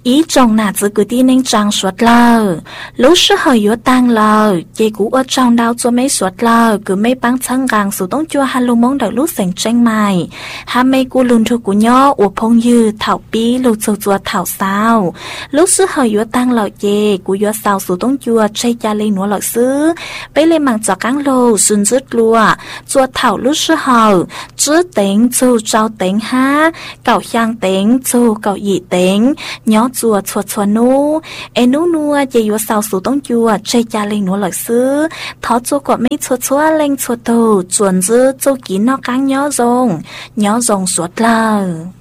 ý trong nà giữ cứ đi nên trang suốt lờ lúc sư hơi yếu tăng lờ chị cũ ở trong đau cho mấy suốt lờ cứ mấy băng chân gàng số tông chua hà lô mong đợi lúc sành tranh mày hà mấy cú lùn thu của nhỏ ủa phong như thảo bí lô chua chua thảo sao lúc sư hơi yếu tăng lờ chị cú yếu sao số tông chua chơi cha lên núa lợ sư bây lên mảng giọt cáng lô xuân rứt lùa chua thảo lúc sư hơi chứ tính chu trao tính ha cậu giang tính chu cậu dị tính nhỏ chua chua chua nu em nu nua chị yếu sao số tông chua chơi cha lên núa lợ sư thọ chua của mấy chua chua lên chua tù chuẩn dư chu kín nó cáng nhỏ rồng suốt lờ